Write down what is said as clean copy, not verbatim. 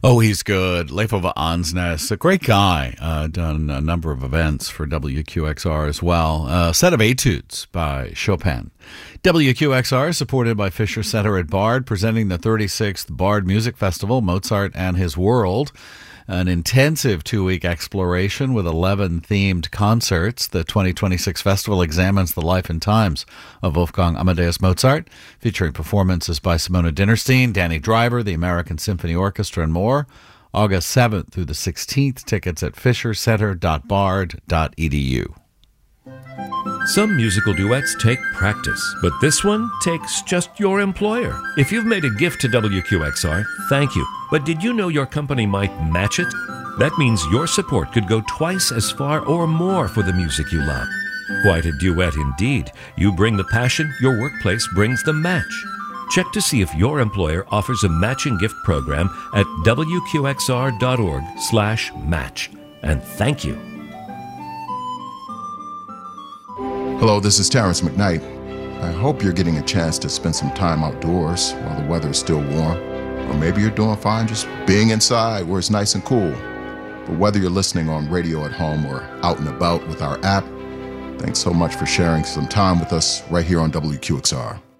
Oh, he's good. Leif Ove Ansnes, a great guy. Done a number of events for WQXR as well. A set of etudes by Chopin. WQXR is supported by Fisher Center at Bard, presenting the 36th Bard Music Festival, Mozart and His World. An intensive 2-week exploration with 11 themed concerts. The 2026 festival examines the life and times of Wolfgang Amadeus Mozart, featuring performances by Simona Dinnerstein, Danny Driver, the American Symphony Orchestra, and more. August 7th through the 16th. Tickets at fishercenter.bard.edu. Some musical duets take practice, but this one takes just your employer. If you've made a gift to WQXR, thank you. But did you know your company might match it? That means your support could go twice as far or more for the music you love. Quite a duet indeed. You bring the passion, your workplace brings the match. Check to see if your employer offers a matching gift program at wqxr.org/match. And thank you. Hello, this is Terrence McKnight. I hope you're getting a chance to spend some time outdoors while the weather is still warm. Or maybe you're doing fine just being inside where it's nice and cool. But whether you're listening on radio at home or out and about with our app, thanks so much for sharing some time with us right here on WQXR.